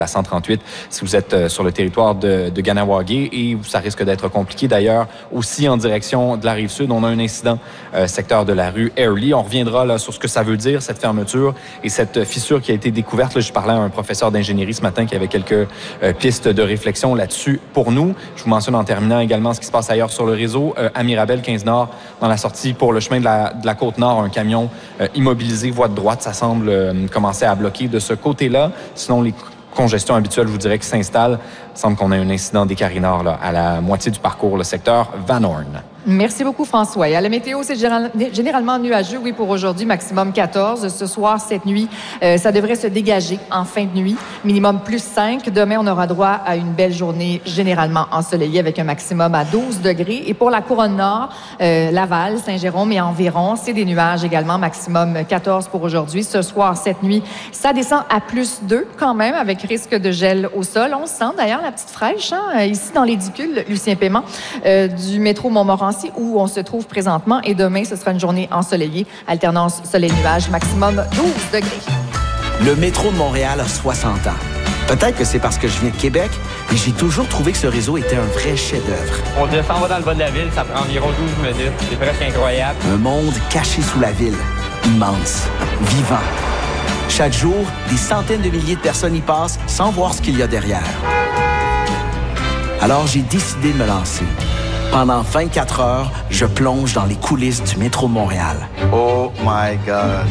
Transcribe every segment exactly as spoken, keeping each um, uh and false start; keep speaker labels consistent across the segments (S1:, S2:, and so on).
S1: la cent trente-huit, si vous êtes sur le territoire de, de Kahnawake, et ça risque d'être compliqué d'ailleurs aussi en direction de la Rive-Sud. On a un incident euh, secteur de la rue Airlie. On reviendra là sur ce que ça veut dire, cette fermeture et cette fissure qui a été découverte. Là, je parlais à un professeur d'ingénierie ce matin qui avait quelques euh, pistes de réflexion là-dessus pour nous. Je vous mentionne en terminant également ce qui se passe ailleurs sur le réseau. Euh, à Mirabel, quinze Nord, dans la sortie pour le chemin de la, de la Côte-Nord, un camion euh, immobilisé, voie de droite, ça semble euh, commencer à bloquer de ce côté-là. Sinon, les congestion habituelle, je vous dirais, qui s'installe. Il semble qu'on a un incident des Carinards là, à la moitié du parcours, le secteur Van Horn.
S2: Merci beaucoup, François. Et à la météo, c'est généralement nuageux, oui, pour aujourd'hui, maximum quatorze. Ce soir, cette nuit, euh, ça devrait se dégager en fin de nuit. Minimum plus cinq. Demain, on aura droit à une belle journée généralement ensoleillée avec un maximum à douze degrés. Et pour la couronne nord, euh, Laval, Saint-Jérôme et environ, c'est des nuages également, maximum quatorze pour aujourd'hui. Ce soir, cette nuit, ça descend à plus deux quand même, avec risque de gel au sol. On sent d'ailleurs la petite fraîche, hein, ici dans l'édicule, Lucien Paiement, euh, du métro Montmorency, où on se trouve présentement. Et demain, ce sera une journée ensoleillée, alternance soleil-nuage, maximum douze degrés.
S3: Le métro de Montréal a soixante ans. Peut-être que c'est parce que je viens de Québec, mais j'ai toujours trouvé que ce réseau était un vrai chef-d'œuvre.
S4: On descend va dans le bas de la ville, ça prend environ douze minutes. C'est presque incroyable.
S3: Un monde caché sous la ville, immense, vivant. Chaque jour, des centaines de milliers de personnes y passent sans voir ce qu'il y a derrière. Alors, j'ai décidé de me lancer. Pendant vingt-quatre heures, je plonge dans les coulisses du métro de Montréal.
S5: Oh my God!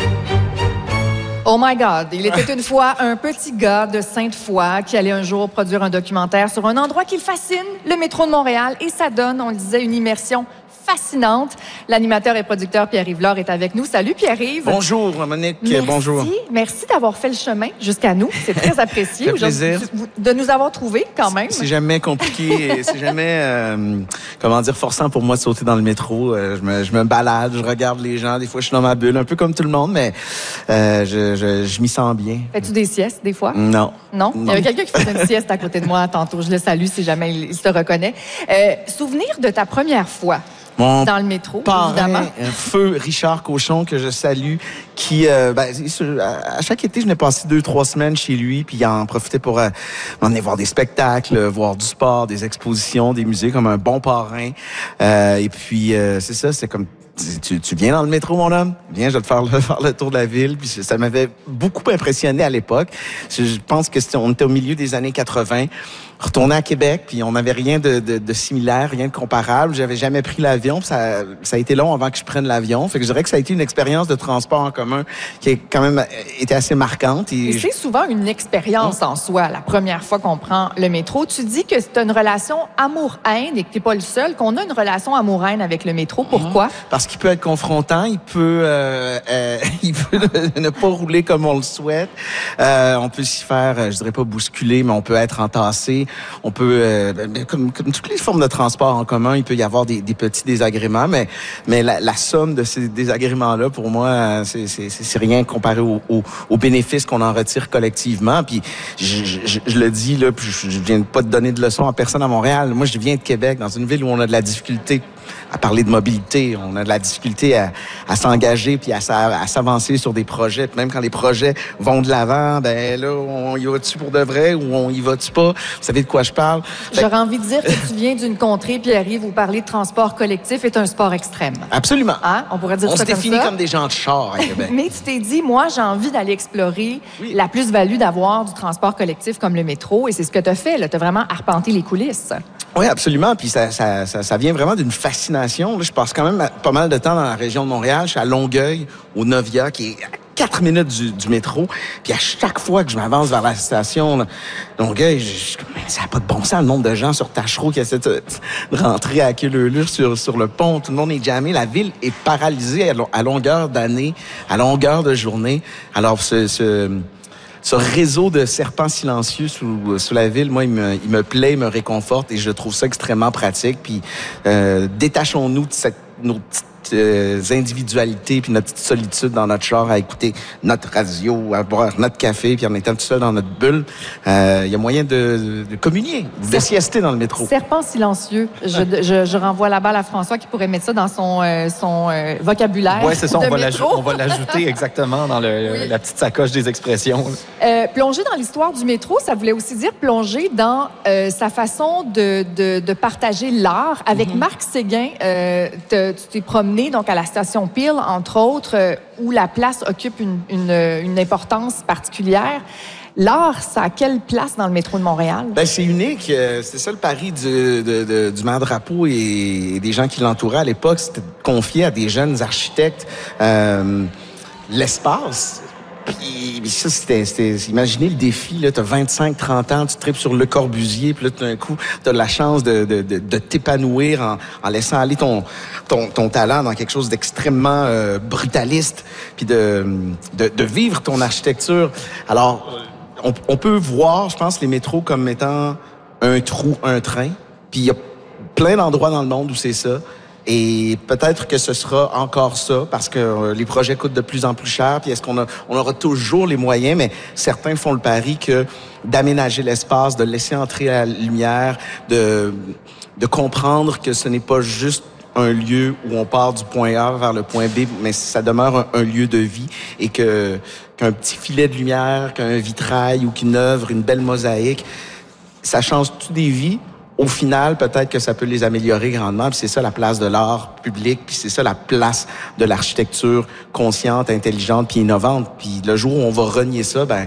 S2: Oh my God! Il était une fois un petit gars de Sainte-Foy qui allait un jour produire un documentaire sur un endroit qu'il fascine, le métro de Montréal, et ça donne, on le disait, une immersion fascinante. L'animateur et producteur Pierre-Yves Lard est avec nous. Salut Pierre-Yves.
S6: Bonjour Monique.
S2: Merci,
S6: bonjour.
S2: Merci d'avoir fait le chemin jusqu'à nous. C'est très apprécié.
S6: Ça fait plaisir.
S2: De nous avoir trouvés quand même.
S6: C'est jamais compliqué et c'est jamais, euh, comment dire, forçant pour moi de sauter dans le métro. Euh, je, me, je me balade, je regarde les gens. Des fois, je suis dans ma bulle, un peu comme tout le monde, mais euh, je, je, je m'y sens bien.
S2: Fais-tu des siestes des fois?
S6: Non.
S2: Non?
S6: non.
S2: Il y avait quelqu'un qui faisait une sieste à côté de moi tantôt. Je le salue si jamais il, il se reconnaît. Euh, souvenir de ta première fois
S6: Mon
S2: dans le métro,
S6: parrain,
S2: évidemment.
S6: Un feu Richard Cochon, que je salue, qui, euh, ben, à chaque été, je n'ai passé deux, trois semaines chez lui, puis il en profitait pour euh, m'emmener voir des spectacles, voir du sport, des expositions, des musées, comme un bon parrain. Euh, et puis, euh, c'est ça, c'est comme... Tu, tu viens dans le métro, mon homme? Viens, je vais te faire le, faire le tour de la ville. Puis ça m'avait beaucoup impressionné à l'époque. Je pense que c'était, on était au milieu des années quatre-vingt. Retourné à Québec, puis on n'avait rien de, de, de similaire, rien de comparable. J'avais jamais pris l'avion, puis ça, ça a été long avant que je prenne l'avion. Fait que je dirais que ça a été une expérience de transport en commun qui a quand même été assez marquante. Et,
S2: et c'est souvent une expérience en soi, la première fois qu'on prend le métro. Tu dis que c'est une relation amour-haine et que t'es pas le seul, qu'on a une relation amour-haine avec le métro. Pourquoi?
S6: Parce qu'il peut être confrontant, il peut, euh, euh, il peut ne pas rouler comme on le souhaite. Euh, on peut s'y faire, je dirais pas bousculer, mais on peut être entassé. On peut, euh, comme, comme toutes les formes de transport en commun, il peut y avoir des, des petits désagréments, mais, mais la, la somme de ces désagréments-là, pour moi, c'est, c'est, c'est rien comparé aux au, au bénéfices qu'on en retire collectivement. Puis je, je, je le dis, là, puis je, je viens pas de donner de leçons à personne à Montréal. Moi, je viens de Québec, dans une ville où on a de la difficulté à parler de mobilité, on a de la difficulté à, à s'engager puis à, à s'avancer sur des projets. Puis même quand les projets vont de l'avant, ben là, on y va-tu pour de vrai ou on y va-tu pas? Vous savez de quoi je parle? Fait...
S2: J'aurais envie de dire que tu viens d'une contrée, Pierre-Yves, où parler de transport collectif est un sport extrême.
S6: Absolument.
S2: Hein? On pourrait dire
S6: on
S2: ça comme ça.
S6: On se définit comme des gens de char à Québec.
S2: Mais tu t'es dit, moi, j'ai envie d'aller explorer oui. la plus-value d'avoir du transport collectif comme le métro, et c'est ce que tu as fait. Tu as vraiment arpenté les coulisses.
S6: Oui, absolument. Puis ça, ça, ça, ça vient vraiment d'une fascination. Là, je passe quand même pas mal de temps dans la région de Montréal. Je suis à Longueuil, au Novia, qui est à quatre minutes du, du métro. Puis à chaque fois que je m'avance vers la station là, Longueuil, je, je, ça n'a pas de bon sens, le nombre de gens sur Tachereau qui essaient de, de rentrer à queue leu sur, sur le pont. Tout le monde est jammé. La ville est paralysée à, à longueur d'année, à longueur de journée. Alors, ce... ce Ce réseau de serpents silencieux sous, sous la ville, moi, il me, il me plaît, il me réconforte et je trouve ça extrêmement pratique. Puis, euh, détachons-nous de cette, nos petites petites euh, individualités puis notre petite solitude dans notre char à écouter notre radio, à boire notre café puis en étant tout seul dans notre bulle, il euh, y a moyen de, de communier, de siester dans le métro.
S2: Serpent silencieux. Je, je, je renvoie la balle à François qui pourrait mettre ça dans son, euh, son euh, vocabulaire.
S1: Oui, c'est ça. On va,
S2: on
S1: va l'ajouter exactement dans le, oui. la petite sacoche des expressions.
S2: Euh, plonger dans l'histoire du métro, ça voulait aussi dire plonger dans euh, sa façon de, de, de partager l'art. Avec mm-hmm. Marc Séguin, euh, te, tu t'es promené donc à la station Peel, entre autres, euh, où la place occupe une, une, une importance particulière. L'art, ça a quelle place dans le métro de Montréal?
S6: Ben, c'est unique. C'est ça le pari du, de, de, du maire Drapeau et des gens qui l'entouraient à l'époque. C'était de confier à des jeunes architectes euh, l'espace. Puis ça, c'était, c'était... Imaginez le défi, là, t'as vingt-cinq trente ans, tu tripes sur Le Corbusier, puis là, tout d'un coup, t'as la chance de, de, de, de t'épanouir en, en laissant aller ton, ton, ton talent dans quelque chose d'extrêmement euh, brutaliste, puis de, de, de vivre ton architecture. Alors, on, on peut voir, je pense, les métros comme étant un trou, un train, puis il y a plein d'endroits dans le monde où c'est ça. Et peut-être que ce sera encore ça, parce que euh, les projets coûtent de plus en plus cher, puis est-ce qu'on a, on aura toujours les moyens, mais certains font le pari que d'aménager l'espace, de laisser entrer la lumière, de, de comprendre que ce n'est pas juste un lieu où on part du point A vers le point B, mais ça demeure un, un lieu de vie, et que qu'un petit filet de lumière, qu'un vitrail ou qu'une œuvre, une belle mosaïque, ça change toutes des vies. Au final, peut-être que ça peut les améliorer grandement. Puis c'est ça la place de l'art public, puis c'est ça la place de l'architecture consciente, intelligente, puis innovante. Puis le jour où on va renier ça, ben,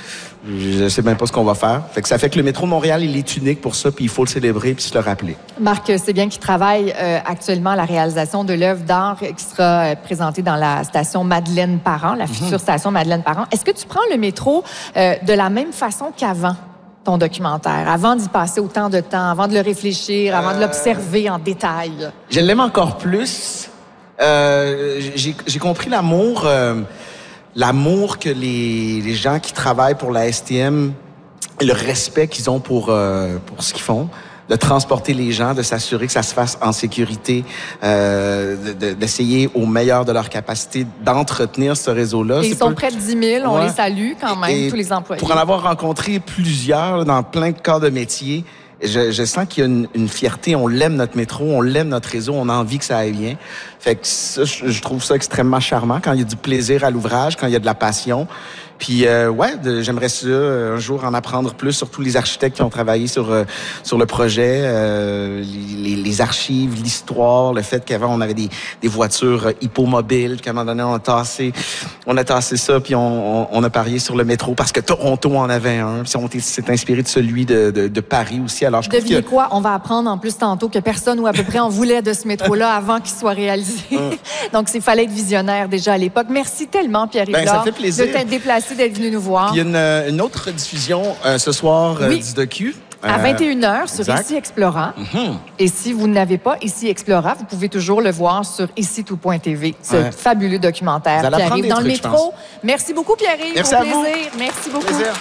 S6: je sais même pas ce qu'on va faire. Fait que ça fait que le métro de Montréal, il est unique pour ça, puis il faut le célébrer puis se le rappeler.
S2: Marc Séguin qui travaille euh, actuellement à la réalisation de l'œuvre d'art qui sera euh, présentée dans la station Madeleine-Parent, la future mm-hmm. station Madeleine-Parent. Est-ce que tu prends le métro euh, de la même façon qu'avant? Ton documentaire, avant d'y passer autant de temps, avant de le réfléchir, avant euh... de l'observer en détail?
S6: Je l'aime encore plus. Euh, j'ai, j'ai compris l'amour, euh, l'amour que les, les gens qui travaillent pour la S T M, le respect qu'ils ont pour, euh, pour ce qu'ils font, de transporter les gens, de s'assurer que ça se fasse en sécurité, euh, de, d'essayer au meilleur de leur capacité d'entretenir ce réseau-là.
S2: Et ils sont près de dix mille, on ouais. les salue quand même, et tous les employés.
S6: Pour en avoir rencontré plusieurs dans plein de corps de métier, je, je sens qu'il y a une, une fierté. On l'aime, notre métro, on l'aime, notre réseau, on a envie que ça aille bien. Fait que ça, je, je trouve ça extrêmement charmant quand il y a du plaisir à l'ouvrage, quand il y a de la passion. Puis euh, ouais, de, j'aimerais ça un jour en apprendre plus sur tous les architectes qui ont travaillé sur euh, sur le projet, euh, les, les archives, l'histoire, le fait qu'avant on avait des, des voitures hippomobiles, qu'à un moment donné on a tassé, on a tassé ça, puis on, on, on a parié sur le métro parce que Toronto en avait un, puis on s'est inspiré de celui de, de, de Paris aussi. Alors je trouve
S2: Devinez
S6: que...
S2: quoi, on va apprendre en plus tantôt que personne ou à peu près en voulait de ce métro-là avant qu'il soit réalisé. Hum. Donc il fallait être visionnaire déjà à l'époque. Merci tellement Pierre-Yves
S6: ben, ça fait plaisir
S2: de t'être déplacé, d'être venu nous voir.
S6: Puis il y a une, une autre diffusion euh, ce soir euh,
S2: oui.
S6: du docu.
S2: À vingt et une heures sur exact. Ici Explora. Mm-hmm. Et si vous n'avez pas Ici Explora, vous pouvez toujours le voir sur ici tout point t v. Ce ouais. fabuleux documentaire qui arrive dans trucs, le métro. Merci beaucoup Pierre-Yves.
S6: Merci
S2: Au
S6: à
S2: plaisir.
S6: vous.
S2: Merci beaucoup.
S6: Plaisir.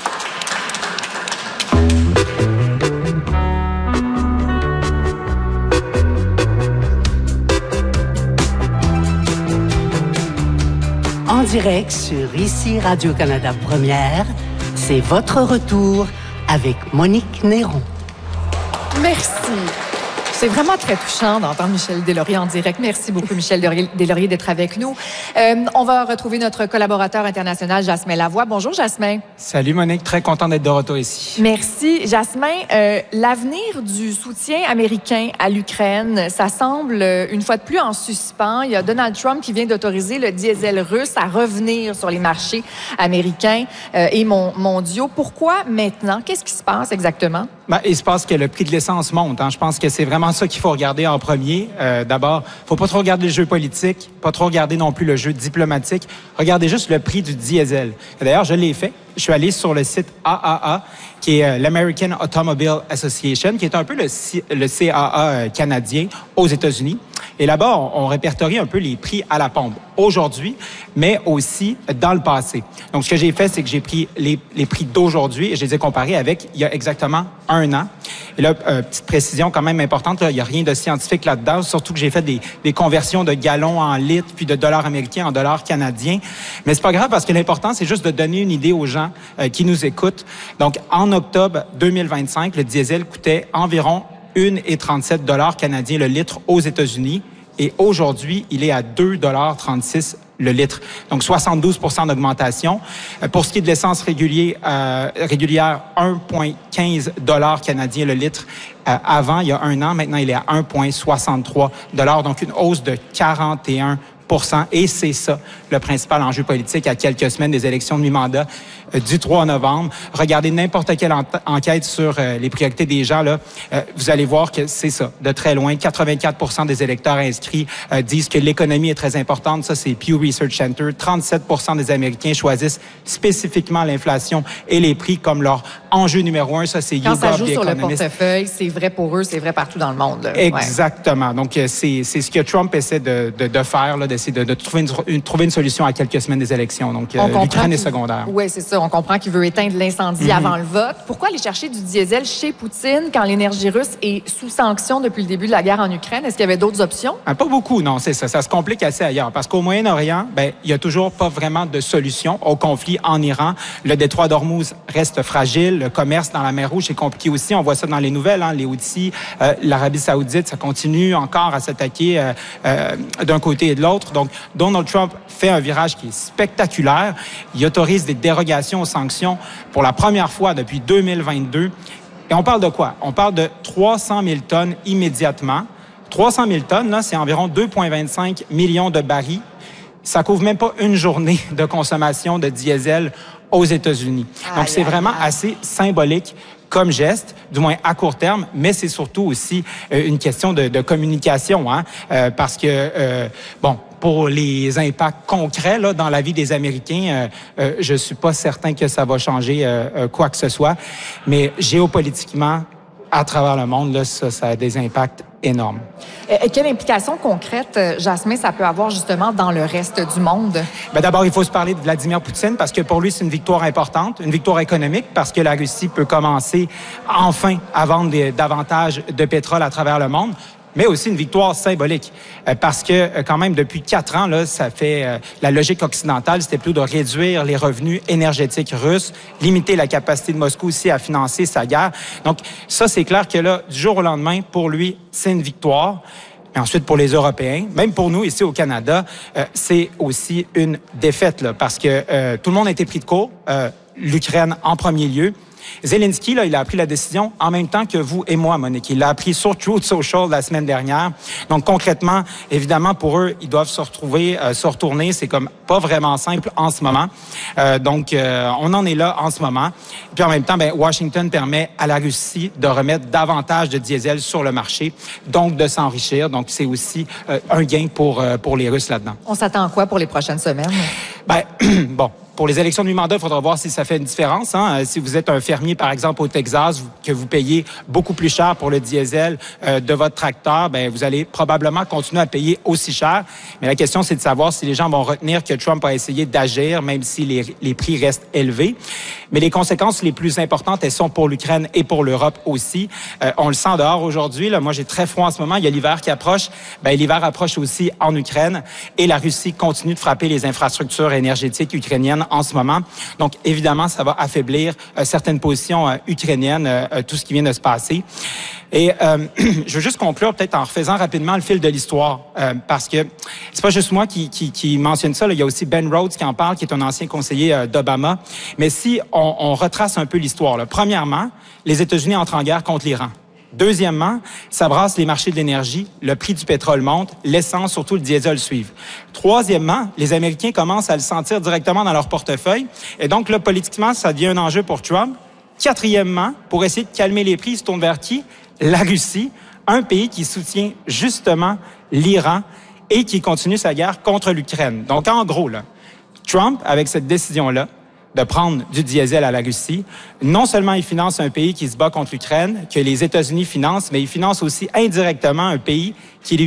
S7: En direct sur Ici Radio-Canada Première, c'est votre retour avec Monique Néron.
S2: Merci. C'est vraiment très touchant d'entendre Michel Deslauriers en direct. Merci beaucoup, Michel Deslauriers, d'être avec nous. Euh, on va retrouver notre collaborateur international, Jasmin Lavoie. Bonjour, Jasmin.
S8: Salut, Monique. Très content d'être de retour ici.
S2: Merci. Jasmin, euh, l'avenir du soutien américain à l'Ukraine, ça semble, une fois de plus, en suspens. Il y a Donald Trump qui vient d'autoriser le diesel russe à revenir sur les marchés américains euh, et mondiaux. Pourquoi maintenant? Qu'est-ce qui se passe exactement?
S8: Ben, il se passe que le prix de l'essence monte. Hein. Je pense que c'est vraiment ça qu'il faut regarder en premier. Euh, d'abord, faut pas trop regarder le jeu politique, pas trop regarder non plus le jeu diplomatique. Regardez juste le prix du diesel. D'ailleurs, je l'ai fait. Je suis allé sur le site A A A, qui est euh, l'American Automobile Association, qui est un peu le, C- le C A A euh, canadien aux États-Unis. Et là-bas, on, on répertorie un peu les prix à la pompe aujourd'hui, mais aussi dans le passé. Donc, ce que j'ai fait, c'est que j'ai pris les, les prix d'aujourd'hui et je les ai comparés avec il y a exactement un an. Et là, euh, petite précision quand même importante, là, il n'y a rien de scientifique là-dedans, surtout que j'ai fait des, des conversions de gallons en litres, puis de dollars américains en dollars canadiens. Mais c'est pas grave parce que l'important, c'est juste de donner une idée aux gens euh, qui nous écoutent. Donc, en octobre deux mille vingt-cinq, le diesel coûtait environ un virgule trente-sept dollars canadiens le litre aux États-Unis. Et aujourd'hui, il est à deux dollars trente-six le litre. Donc, soixante-douze pour cent d'augmentation. Pour ce qui est de l'essence régulier, euh, régulière, un virgule quinze dollars canadiens le litre. Euh, avant, il y a un an, maintenant, il est à un virgule soixante-trois dollars. Donc, une hausse de quarante et un pour cent. Et c'est ça, le principal enjeu politique à quelques semaines des élections de mi-mandat euh, du trois novembre. Regardez n'importe quelle en- enquête sur euh, les priorités des gens, là, euh, vous allez voir que c'est ça, de très loin. quatre-vingt-quatre pour cent des électeurs inscrits euh, disent que l'économie est très importante. Ça, c'est Pew Research Center. trente-sept pour cent des Américains choisissent spécifiquement l'inflation et les prix comme leur enjeu numéro un. Ça, c'est
S2: Quand
S8: YouGov,
S2: ça joue
S8: The
S2: sur le
S8: Economist.
S2: portefeuille, c'est vrai pour eux, c'est vrai partout dans le monde. Là.
S8: Exactement. Ouais. Donc, euh, c'est, c'est ce que Trump essaie de, de, de faire, là, d'essayer de, de trouver, une, une, trouver une solution à quelques semaines des élections. Donc, euh, l'Ukraine est secondaire.
S2: Oui, c'est ça. On comprend qu'il veut éteindre l'incendie mm-hmm. avant le vote. Pourquoi aller chercher du diesel chez Poutine quand l'énergie russe est sous sanction depuis le début de la guerre en Ukraine? Est-ce qu'il y avait d'autres options?
S8: Ah, pas beaucoup, non, c'est ça. Ça se complique assez ailleurs. Parce qu'au Moyen-Orient, ben, il y a toujours pas vraiment de solution au conflit en Iran. Le détroit d'Ormuz reste fragile. Le commerce dans la mer Rouge est compliqué aussi. On voit ça dans les nouvelles, hein. Les Houthis, euh, l'Arabie Saoudite, ça continue encore à s'attaquer euh, euh, d'un côté et de l'autre. Donc, Donald Trump fait un virage qui est spectaculaire. Il autorise des dérogations aux sanctions pour la première fois depuis deux mille vingt-deux. Et on parle de quoi? On parle de trois cent mille tonnes immédiatement. trois cent mille tonnes, là, c'est environ deux virgule vingt-cinq millions de barils. Ça couvre même pas une journée de consommation de diesel aux États-Unis. Donc, c'est vraiment assez symbolique comme geste, du moins à court terme, mais c'est surtout aussi euh, une question de, de communication, hein, euh, parce que, euh, bon, pour les impacts concrets là, dans la vie des Américains, euh, euh, je suis pas certain que ça va changer euh, euh, quoi que ce soit, mais géopolitiquement, à travers le monde, là, ça, ça a des impacts énormes.
S2: Et quelle implication concrète, Jasmin, ça peut avoir justement dans le reste du monde?
S8: Bien, d'abord, il faut se parler de Vladimir Poutine parce que pour lui, c'est une victoire importante, une victoire économique parce que la Russie peut commencer enfin à vendre des, davantage de pétrole à travers le monde. Mais aussi une victoire symbolique, euh, parce que euh, quand même depuis quatre ans, là, ça fait euh, la logique occidentale, c'était plutôt de réduire les revenus énergétiques russes, limiter la capacité de Moscou aussi à financer sa guerre. Donc ça, c'est clair que là, du jour au lendemain, pour lui, c'est une victoire. Et ensuite, pour les Européens, même pour nous ici au Canada, euh, c'est aussi une défaite, là, parce que euh, tout le monde a été pris de court, euh, l'Ukraine en premier lieu. Zelensky, là, il a pris la décision en même temps que vous et moi, Monique. Il l'a appris sur Truth Social la semaine dernière. Donc, concrètement, évidemment, pour eux, ils doivent se retrouver, euh, se retourner. C'est comme pas vraiment simple en ce moment. Euh, donc, euh, on en est là en ce moment. Puis en même temps, ben, Washington permet à la Russie de remettre davantage de diesel sur le marché, donc de s'enrichir. Donc, c'est aussi euh, un gain pour, euh, pour les Russes là-dedans.
S2: On s'attend à quoi pour les prochaines semaines?
S8: Ben, bon. Pour les élections de mi-mandat, il faudra voir si ça fait une différence. Hein. Si vous êtes un fermier, par exemple, au Texas, que vous payez beaucoup plus cher pour le diesel euh, de votre tracteur, ben vous allez probablement continuer à payer aussi cher. Mais la question, c'est de savoir si les gens vont retenir que Trump a essayé d'agir, même si les, les prix restent élevés. Mais les conséquences les plus importantes, elles sont pour l'Ukraine et pour l'Europe aussi. Euh, on le sent dehors aujourd'hui. Là, moi, j'ai très froid en ce moment. Il y a l'hiver qui approche. Ben, l'hiver approche aussi en Ukraine. Et la Russie continue de frapper les infrastructures énergétiques ukrainiennes en ce moment. Donc, évidemment, ça va affaiblir euh, certaines positions euh, ukrainiennes, euh, tout ce qui vient de se passer. Et euh, je veux juste conclure peut-être en refaisant rapidement le fil de l'histoire, euh, parce que c'est pas juste moi qui, qui, qui mentionne ça. Là. Il y a aussi Ben Rhodes qui en parle, qui est un ancien conseiller euh, d'Obama. Mais si on, on retrace un peu l'histoire, là. Premièrement, les États-Unis entrent en guerre contre l'Iran. Deuxièmement, ça brasse les marchés de l'énergie, le prix du pétrole monte, l'essence, surtout le diesel, suivent. Troisièmement, les Américains commencent à le sentir directement dans leur portefeuille. Et donc, là, politiquement, ça devient un enjeu pour Trump. Quatrièmement, pour essayer de calmer les prix, ils se tournent vers qui? La Russie, un pays qui soutient justement l'Iran et qui continue sa guerre contre l'Ukraine. Donc, en gros, là, Trump, avec cette décision-là, de prendre du diesel à la Russie. Non seulement il finance un pays qui se bat contre l'Ukraine, que les États-Unis financent, mais il finance aussi indirectement un pays qui lui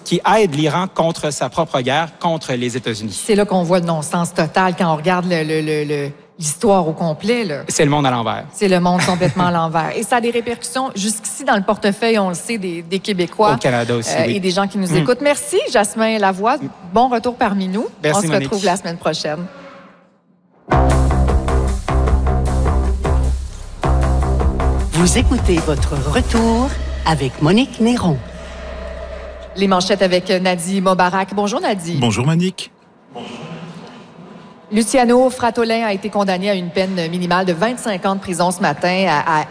S8: qui aide l'Iran contre sa propre guerre, contre les États-Unis.
S2: C'est là qu'on voit le non-sens total quand on regarde le, le, le, le, l'histoire au complet. Là.
S8: C'est le monde à l'envers.
S2: C'est le monde complètement à l'envers. Et ça a des répercussions jusqu'ici dans le portefeuille, on le sait, des, des Québécois.
S8: Au Canada aussi,
S2: euh,
S8: oui.
S2: Et des gens qui nous
S8: mm.
S2: écoutent. Merci, Jasmin Lavoie. Bon retour parmi nous.
S8: Merci,
S2: on se
S8: Monique.
S2: retrouve la semaine prochaine.
S7: Vous écoutez votre retour avec Monique Néron.
S2: Les manchettes avec Nadi Mobarak. Bonjour, Nadi.
S9: Bonjour, Monique.
S2: Luciano Fratolin a été condamné à une peine minimale de vingt-cinq ans de prison ce matin à, à